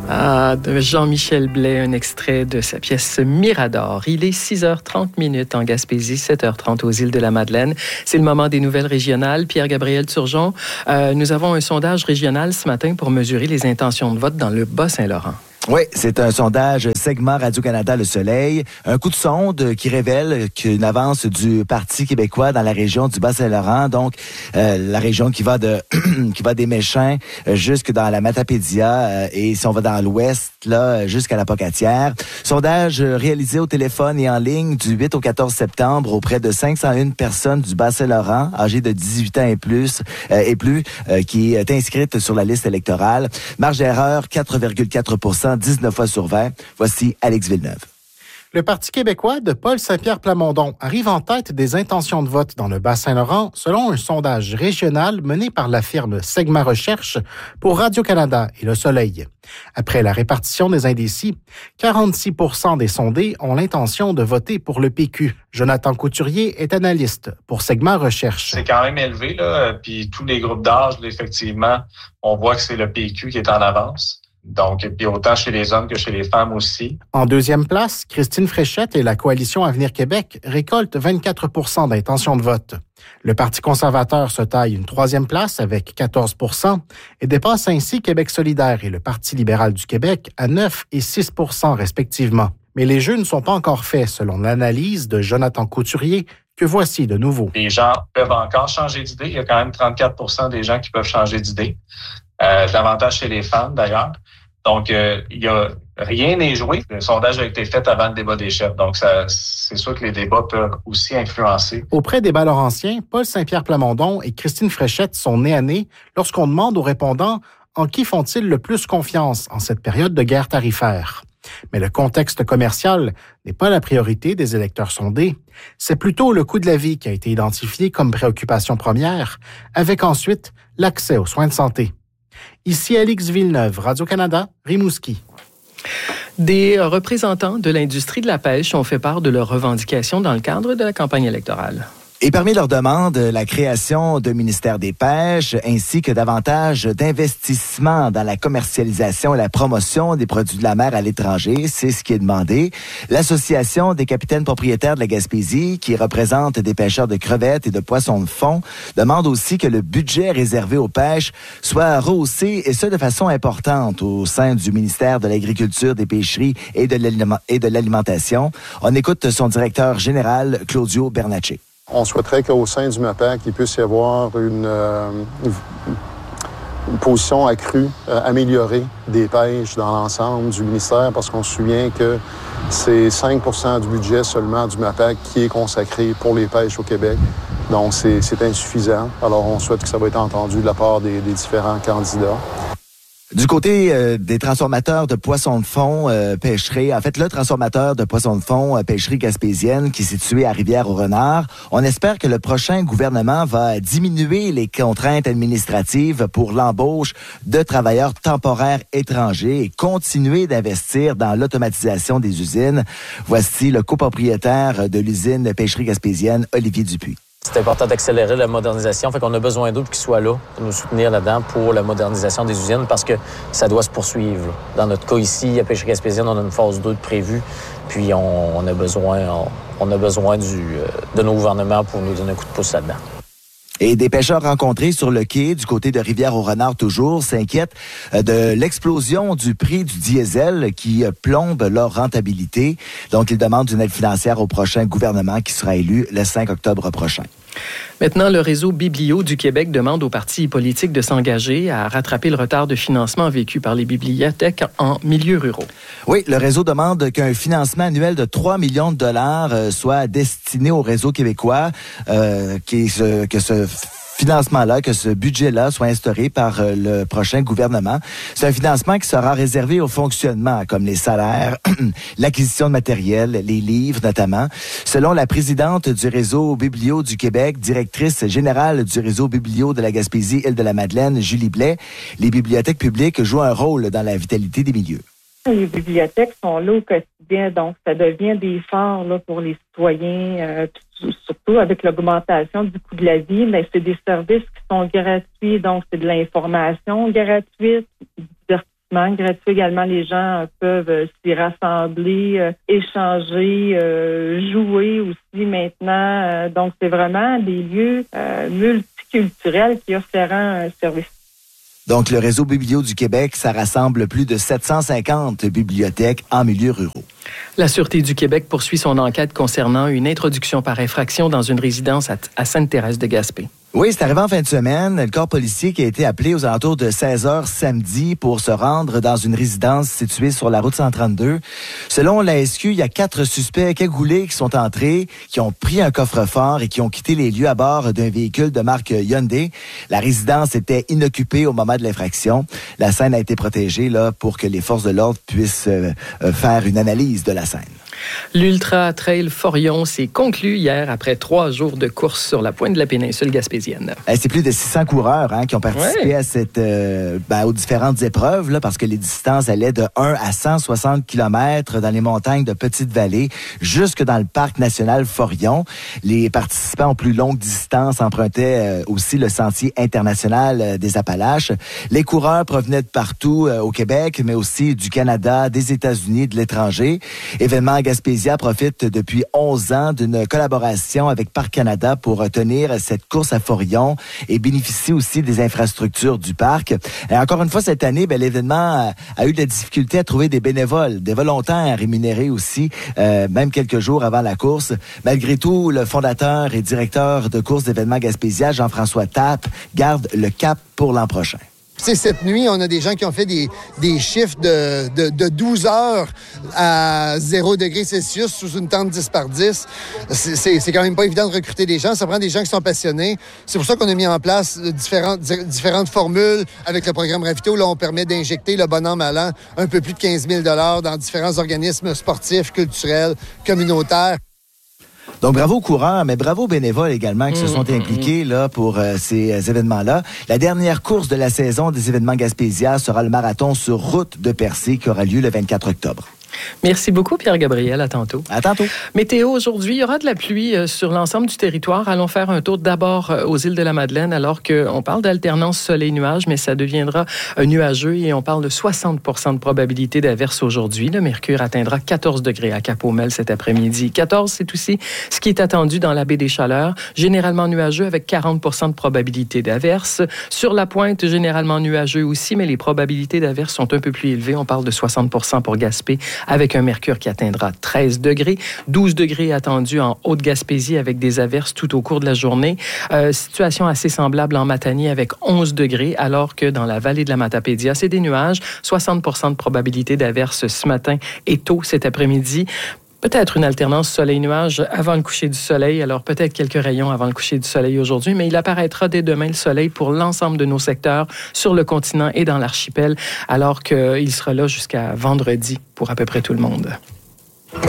De Jean-Michel Blais, un extrait de sa pièce Mirador. Il est 6h30 en Gaspésie, 7h30 aux îles de la Madeleine. C'est le moment des nouvelles régionales. Pierre-Gabriel Turgeon, nous avons un sondage régional ce matin pour mesurer les intentions de vote dans le Bas-Saint-Laurent. Oui, c'est un sondage segment Radio-Canada Le Soleil. Un coup de sonde qui révèle qu'une avance du Parti québécois dans la région du Bas-Saint-Laurent, donc la région qui va des Méchins jusque dans la Matapédia et si on va dans l'ouest, là, jusqu'à la Pocatière. Sondage réalisé au téléphone et en ligne du 8 au 14 septembre auprès de 501 personnes du Bas-Saint-Laurent âgées de 18 ans et plus, qui est inscrite sur la liste électorale. Marge d'erreur, 4,4%. 19 fois sur 20. Voici Alex Villeneuve. Le Parti québécois de Paul Saint-Pierre Plamondon arrive en tête des intentions de vote dans le Bas-Saint-Laurent selon un sondage régional mené par la firme Segma Recherche pour Radio-Canada et Le Soleil. Après la répartition des indécis, 46% des sondés ont l'intention de voter pour le PQ. Jonathan Couturier est analyste pour Segma Recherche. C'est quand même élevé, là, puis tous les groupes d'âge, effectivement, on voit que c'est le PQ qui est en avance. Donc, puis autant chez les hommes que chez les femmes aussi. En deuxième place, Christine Fréchette et la Coalition Avenir Québec récoltent 24% d'intention de vote. Le Parti conservateur se taille une troisième place avec 14% et dépasse ainsi Québec solidaire et le Parti libéral du Québec à 9 et 6% respectivement. Mais les jeux ne sont pas encore faits selon l'analyse de Jonathan Couturier que voici de nouveau. Les gens peuvent encore changer d'idée. Il y a quand même 34% des gens qui peuvent changer d'idée. Davantage chez les femmes, d'ailleurs. Donc, il y a rien n'est joué. Le sondage a été fait avant le débat des chefs. Donc, c'est sûr que les débats peuvent aussi influencer. Auprès des Bas-Laurentiens, Paul Saint-Pierre Plamondon et Christine Fréchette sont nez à nez lorsqu'on demande aux répondants en qui font-ils le plus confiance en cette période de guerre tarifaire. Mais le contexte commercial n'est pas la priorité des électeurs sondés. C'est plutôt le coût de la vie qui a été identifié comme préoccupation première, avec ensuite l'accès aux soins de santé. Ici Alex Villeneuve, Radio-Canada, Rimouski. Des représentants de l'industrie de la pêche ont fait part de leurs revendications dans le cadre de la campagne électorale. Et parmi leurs demandes, la création de ministère des Pêches, ainsi que davantage d'investissements dans la commercialisation et la promotion des produits de la mer à l'étranger, c'est ce qui est demandé. L'Association des capitaines propriétaires de la Gaspésie, qui représente des pêcheurs de crevettes et de poissons de fond, demande aussi que le budget réservé aux pêches soit rehaussé, et ce de façon importante au sein du ministère de l'Agriculture, des Pêcheries et de l'Alimentation. On écoute son directeur général, Claudio Bernacci. On souhaiterait qu'au sein du MAPAC, il puisse y avoir une position accrue, améliorée des pêches dans l'ensemble du ministère, parce qu'on se souvient que c'est 5 % du budget seulement du MAPAC qui est consacré pour les pêches au Québec. Donc, c'est insuffisant. Alors, on souhaite que ça va être entendu de la part des différents candidats. Du côté des transformateurs de poissons de fond pêcherie, en fait, le transformateur de poissons de fond pêcherie gaspésienne qui est situé à Rivière-au-Renard, on espère que le prochain gouvernement va diminuer les contraintes administratives pour l'embauche de travailleurs temporaires étrangers et continuer d'investir dans l'automatisation des usines. Voici le copropriétaire de l'usine pêcherie gaspésienne, Olivier Dupuis. C'est important d'accélérer la modernisation. Fait qu'on a besoin d'autres qui soient là pour nous soutenir là-dedans pour la modernisation des usines parce que ça doit se poursuivre. Dans notre cas ici, à Pêcherie Gaspésienne, on a une phase 2 de prévue. Puis on a besoin de nos gouvernements pour nous donner un coup de pouce là-dedans. Et des pêcheurs rencontrés sur le quai du côté de Rivière-au-Renard toujours s'inquiètent de l'explosion du prix du diesel qui plombe leur rentabilité. Donc, ils demandent une aide financière au prochain gouvernement qui sera élu le 5 octobre prochain. Maintenant, le réseau Biblio du Québec demande aux partis politiques de s'engager à rattraper le retard de financement vécu par les bibliothèques en milieux ruraux. Oui, le réseau demande qu'un financement annuel de 3 millions de dollars soit destiné au réseau québécois, que ce financement-là, que ce budget-là soit instauré par le prochain gouvernement. C'est un financement qui sera réservé au fonctionnement, comme les salaires, l'acquisition de matériel, les livres notamment. Selon la présidente du réseau Biblio du Québec, directrice générale du réseau Biblio de la Gaspésie, Île-de-la-Madeleine, Julie Blais, les bibliothèques publiques jouent un rôle dans la vitalité des milieux. Les bibliothèques sont là au quotidien, donc ça devient des phares là, pour les citoyens, surtout avec l'augmentation du coût de la vie, mais c'est des services qui sont gratuits, donc c'est de l'information gratuite, du gratuitement. Gratuit également, les gens peuvent s'y rassembler, échanger, jouer aussi maintenant. Donc, c'est vraiment des lieux multiculturels qui offrent un service. Donc, le réseau Biblio du Québec, ça rassemble plus de 750 bibliothèques en milieux ruraux. La Sûreté du Québec poursuit son enquête concernant une introduction par infraction dans une résidence à Sainte-Thérèse de Gaspé. Oui, c'est arrivé en fin de semaine. Le corps policier qui a été appelé aux alentours de 16h samedi pour se rendre dans une résidence située sur la route 132. Selon la SQ, il y a 4 suspects cagoulés qui sont entrés, qui ont pris un coffre-fort et qui ont quitté les lieux à bord d'un véhicule de marque Hyundai. La résidence était inoccupée au moment de l'infraction. La scène a été protégée là pour que les forces de l'ordre puissent faire une analyse de la scène. L'Ultra Trail Forion s'est conclu hier après 3 jours de course sur la pointe de la péninsule gaspésienne. C'est plus de 600 coureurs qui ont participé à cette, aux différentes épreuves, là, parce que les distances allaient de 1 à 160 km dans les montagnes de Petite-Vallée jusque dans le parc national Forion. Les participants aux plus longues distances empruntaient aussi le sentier international des Appalaches. Les coureurs provenaient de partout au Québec, mais aussi du Canada, des États-Unis, de l'étranger. Événement Gaspésia profite depuis 11 ans d'une collaboration avec Parc Canada pour tenir cette course à Forion et bénéficie aussi des infrastructures du parc. Et encore une fois, cette année, l'événement a eu de la difficulté à trouver des bénévoles, des volontaires rémunérés aussi, même quelques jours avant la course. Malgré tout, le fondateur et directeur de course d'événements Gaspésia, Jean-François Tappe, garde le cap pour l'an prochain. C'est cette nuit, on a des gens qui ont fait des chiffres de 12 heures à 0 degré Celsius sous une tente 10 par 10. C'est quand même pas évident de recruter des gens. Ça prend des gens qui sont passionnés. C'est pour ça qu'on a mis en place différentes formules avec le programme Ravito. Là, on permet d'injecter le bon an, mal an, un peu plus de 15 000 $ dans différents organismes sportifs, culturels, communautaires. Donc, bravo aux coureurs, mais bravo aux bénévoles également qui se sont impliqués là pour ces événements-là. La dernière course de la saison des événements Gaspésia sera le marathon sur route de Percé qui aura lieu le 24 octobre. Merci beaucoup, Pierre-Gabriel. À tantôt. À tantôt. Météo, aujourd'hui, il y aura de la pluie sur l'ensemble du territoire. Allons faire un tour d'abord aux îles de la Madeleine, alors qu'on parle d'alternance soleil-nuage, mais ça deviendra nuageux et on parle de 60 % de probabilité d'averse aujourd'hui. Le mercure atteindra 14 degrés à Cap-Aumel cet après-midi. 14, c'est aussi ce qui est attendu dans la baie des Chaleurs, généralement nuageux avec 40 % de probabilité d'averse. Sur la pointe, généralement nuageux aussi, mais les probabilités d'averse sont un peu plus élevées. On parle de 60 % pour Gaspé, avec un mercure qui atteindra 13 degrés. 12 degrés attendus en Haute-Gaspésie avec des averses tout au cours de la journée. Situation assez semblable en Matanie avec 11 degrés, alors que dans la vallée de la Matapédia, c'est des nuages. 60 % de probabilité d'averse ce matin et tôt cet après-midi. Peut-être une alternance soleil-nuage avant le coucher du soleil, alors peut-être quelques rayons avant le coucher du soleil aujourd'hui, mais il apparaîtra dès demain le soleil pour l'ensemble de nos secteurs sur le continent et dans l'archipel, alors qu'il sera là jusqu'à vendredi pour à peu près tout le monde.